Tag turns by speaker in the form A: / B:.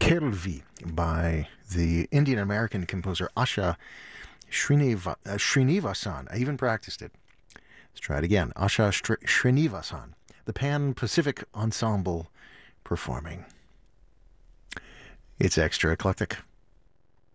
A: Kelvi by the Indian-American composer Asha Srinivasan. I even practiced it. Let's try it again. Asha Srinivasan, the Pan-Pacific Ensemble performing. It's extra eclectic.